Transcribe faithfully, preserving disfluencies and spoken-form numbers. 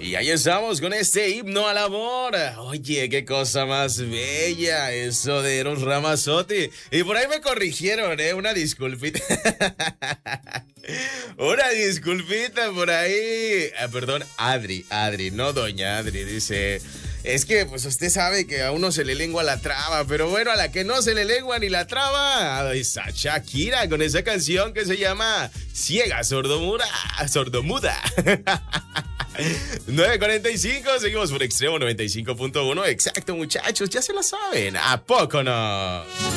Y ahí estamos con este himno al amor. Oye, qué cosa más bella eso de Eros Ramazzotti. Y por ahí me corrigieron, ¿eh? Una disculpita. Una disculpita por ahí. Ah, perdón, Adri, Adri, no doña Adri. Dice, es que pues usted sabe que a uno se le lengua la traba, pero bueno, a la que no se le lengua ni la traba, es a Shakira con esa canción que se llama Ciega Sordomuda. Sordomuda. nueve cuarenta y cinco, seguimos por Extremo noventa y cinco punto uno. Exacto, muchachos, ya se lo saben. ¿A poco no?